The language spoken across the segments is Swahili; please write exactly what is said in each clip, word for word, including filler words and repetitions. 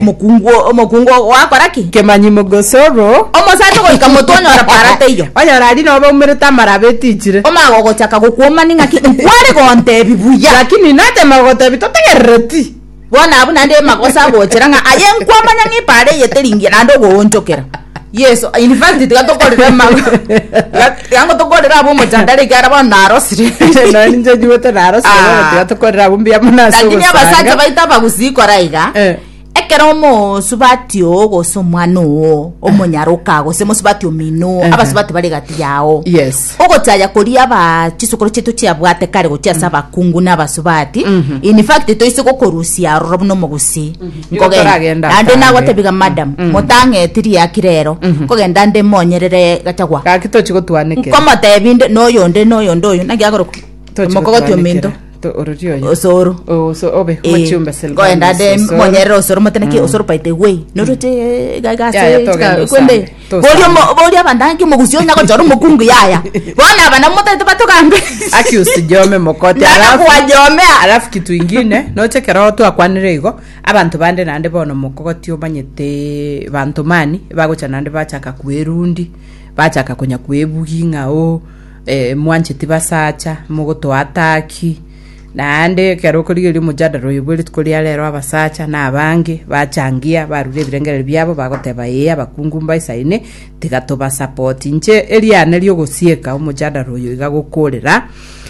mukungu mukungu wakoraki kemanyi mogosoro omosato ko ikamotonyo ra parate iyo onya radi no baumira marabeti chire oma gogochaka gukuoma ningaki kware gonte bibuya lakini nate magote bitotegereti bona abu nande magosa gocheranga ayen kwamanya ngipare yeteringia nando gonjokera yes in fact tikatokorera mago yango tokorera abo mojandare gara bana rosiri no ninje juwete rosiri tikatokorera abo mbia munaso lakini abasaje baita bagusiko raiga ekeromo subatio go somwano omonyaruka go semo subatio mino abasubati bali gati yao yes ogotaya koria ba chisukuru chetu chia bwate kare go chia saba kungu na basubati in fact to isiko korusia robno mogusi ngogenda ande na gotebiga madam motange tiri yakirero kogenda nde monyerere gachagwa kakito chiko twanike komo tebinde no yonde no yondo yo nagyagoro mokogotio mindo to ororio yo osoro oso obe mochumba sel go enda de monyero osoro moteneki osoro paite we no rote gagase kwende bolio bolio bandangi mogusio nyako choro mukungu yaya bona bana motete batokambe accuse jome mokote alafu wajome alafu kitu ingine no chekera otu akwanire igo abantu bande nande bono mokogotio banyete bantu mani bagocha nande bachaka kwerundi bachaka kunya kwebuginga o eh mwanje tibasacha mugoto ataki nande kero kuri iri mujadaro yubuli tukuri alero abasacha na abange bachangia barure birengere byabo bagoteba ye abakungumba isaine tigatoba support nche eliane lyo gosieka umujadaro yo igagukorera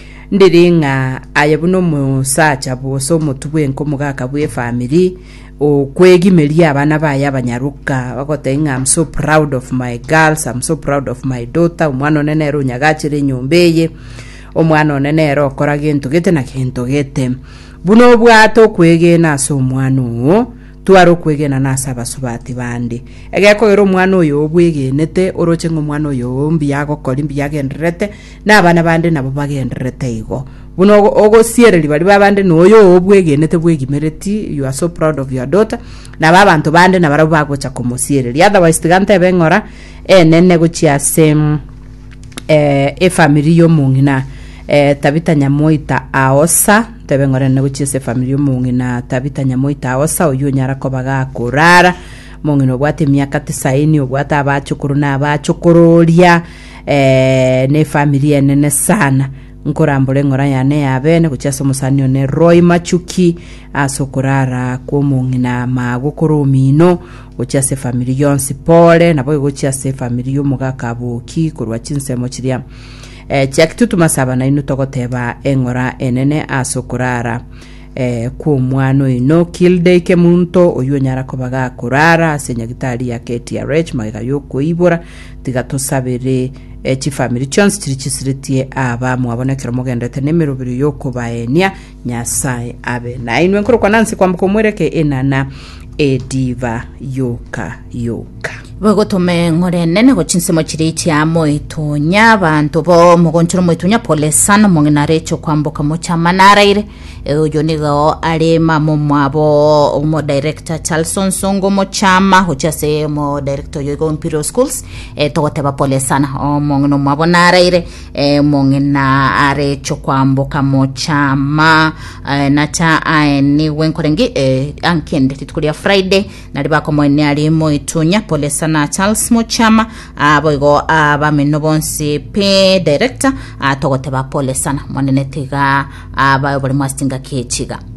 ndiringa ayebuno musacha boso mutubwenko mugaka bwe family o kwegimeria abana baya abanyaruka bagotenga I'm so proud of my girls, I'm so proud of my daughter. Umwana nene ro nyagachire nyombeye omwana nene ro kora gintu gete na kintu gete buno bwato kwegena so omwana o twaro kwegena nasaba subati bandi egeko ero omwana oyo obwegenete oroche ng'omwana oyo mbi yago kori mbi yagenderete n'abana bandi nabo bagenderete igo buno ogo siereri bali babande noyo obwegenete bwegimereti. You are so proud of your daughter na babantu bande na barabo bagocha komosiereri otherwise tigante bengora enene gochia sem eh e family yo mungina eh Tabita Nyamoita aosa tebengora ne gochia se family yo mungina Tabita Nyamoita aosa oyo nyara ko baga kurara mungino bwate miaka tisaini obwata abachukuru na abachukururia eh ne family nene sana nkorambole ngora yane yabene kuchaso musanio ne Roy Machuki asokorara ko mungina magukuru mino kuchase family yonsi pole nabo kuchase family yo mugaka buki kurwa chinsemo chiria eh chakitu tumasaba na inu togoteba engora enene asokorara eh ku mwano ino kilde ke muntu oyo nyara ko baga kurara senyagitari ya K T R H magaga yo kuibura tigatosabere e chi family chance trichisiritie aba mwabonekera mugendete nemero biri yo kubaenia Nyasaye abe na inwe nkuru kwa Nancy kwa mkomwereke enana ediva yoka yoka bagotome ngore nene go chinsemo chiriti amo itonya bantu bo mugonchuro mo itonya pole sana mongina recho kwamboka mocha manaraire uyo nigo ale mamo mwabo umo director Charlson Songo mo chama hochase mo director yo Imperial Schools e togoteba pole sana o mongino mwabo naraire e mongina arecho kwamboka mocha ma e, nacha ni wenkorengi e, ankende titukulia Friday naliba ko mo ne ali mo itonya pole sana na Charles Mochama aboigo abameno bonse pe director atogoteba pole sana monenetiga abayo bali mwastinga kechiga